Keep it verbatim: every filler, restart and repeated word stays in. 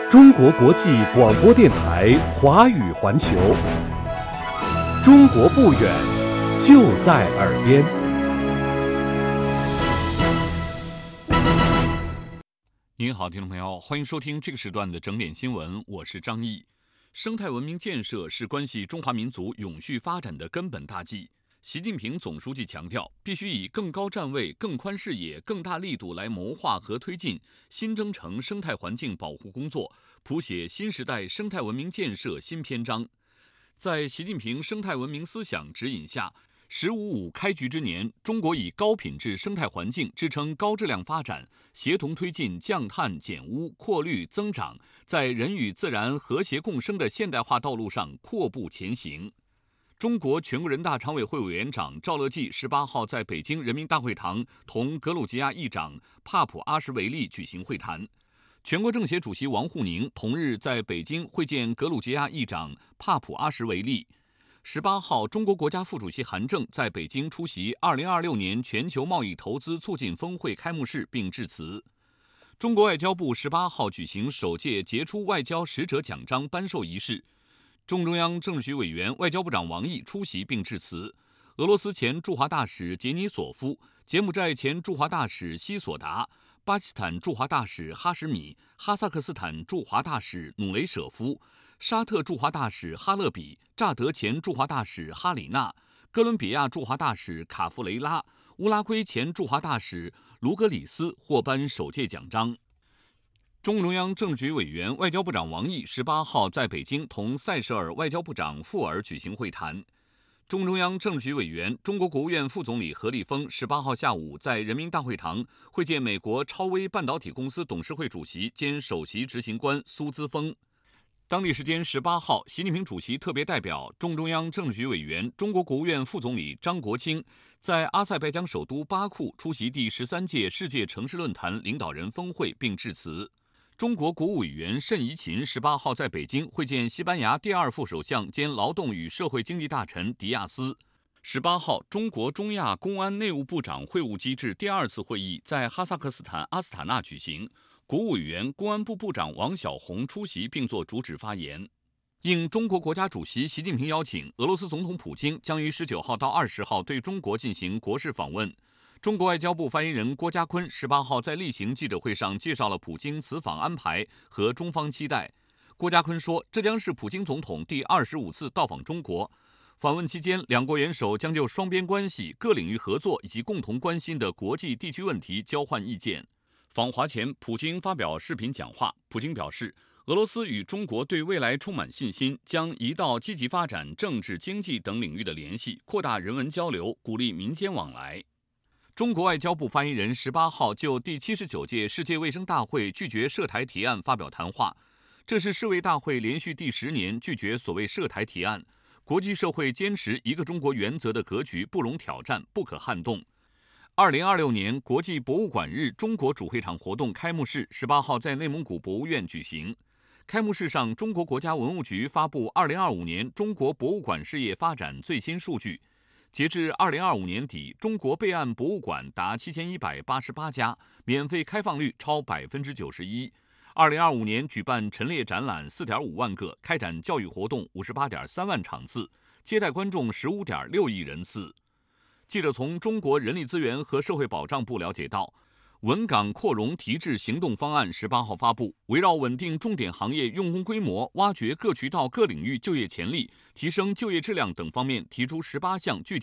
中国国际广播电台华语环球，中国不远，就在耳边。 您好，听众朋友，欢迎收听这个时段的整点新闻，我是张毅。生态文明建设是关系中华民族永续发展的根本大计。习近平总书记强调，必须以更高站位、更宽视野、更大力度来谋划和推进新征程生态环境保护工作，谱写新时代生态文明建设新篇章。在习近平生态文明思想指引下，十五五开局之年，中国以高品质生态环境支撑高质量发展，协同推进降碳减污、扩绿增长，在人与自然和谐共生的现代化道路上阔步前行。中国全国人大常委会委员长赵乐际十八号在北京人民大会堂同格鲁吉亚议长帕普阿什维利举行会谈。全国政协主席王沪宁同日在北京会见格鲁吉亚议长帕普阿什维利。十八号，中国国家副主席韩正在北京出席二零二六年全球贸易投资促进峰会开幕式并致辞。中国外交部十八号举行首届杰出外交使者奖章颁授仪式。中中央政治局委员、外交部长王毅出席并致辞。俄罗斯前驻华大使杰尼索夫、柬埔寨前驻华大使西索达、巴基斯坦驻华大使哈什米、哈萨克斯坦驻华大使努雷舍夫、沙特驻华大使哈勒比、乍得前驻华大使哈里纳、哥伦比亚驻华大使卡夫雷拉、乌拉圭前驻华大使卢格里斯获颁首届奖章。中共中央政治局委员、外交部长王毅十八号在北京同塞舌尔外交部长富尔举行会谈。中共中央政治局委员、中国国务院副总理何立峰十八号下午在人民大会堂会见美国超微半导体公司董事会主席兼首席执行官苏姿丰。当地时间十八号，习近平主席特别代表、中中央政治局委员、中国国务院副总理张国清在阿塞拜疆首都巴库出席第十三届世界城市论坛领导人峰会并致辞。中国国务委员谌贻琴十八号在北京会见西班牙第二副首相兼劳动与社会经济大臣迪亚斯。十八号，中国中亚公安内务部长会晤机制第二次会议在哈萨克斯坦阿斯塔纳举行。国务委员、公安部部长王晓红出席并作主旨发言。应中国国家主席习近平邀请，俄罗斯总统普京将于十九号到二十号对中国进行国事访问。中国外交部发言人郭家坤十八号在例行记者会上介绍了普京此访安排和中方期待。郭家坤说，这将是普京总统第二十五次到访中国。访问期间，两国元首将就双边关系、各领域合作以及共同关心的国际地区问题交换意见。访华前，普京发表视频讲话。普京表示，俄罗斯与中国对未来充满信心，将一道积极发展政治、经济等领域的联系，扩大人文交流，鼓励民间往来。中国外交部发言人十八号就第七十九届世界卫生大会拒绝涉台提案发表谈话。这是世卫大会连续第十年拒绝所谓涉台提案。国际社会坚持一个中国原则的格局不容挑战，不可撼动。二零二六年国际博物馆日中国主会场活动开幕式十八号在内蒙古博物院举行。开幕式上，中国国家文物局发布二零二五年中国博物馆事业发展最新数据。截至二零二五年底，中国备案博物馆达七千一百八十八家，免费开放率超百分之九十一。二零二五年举办陈列展览四点五万个，开展教育活动五十八点三万场次，接待观众十五点六亿人次。记者从中国人力资源和社会保障部了解到，稳岗扩容提质行动方案十八号发布，围绕稳定重点行业用工规模、挖掘各渠道各领域就业潜力、提升就业质量等方面，提出十八项具体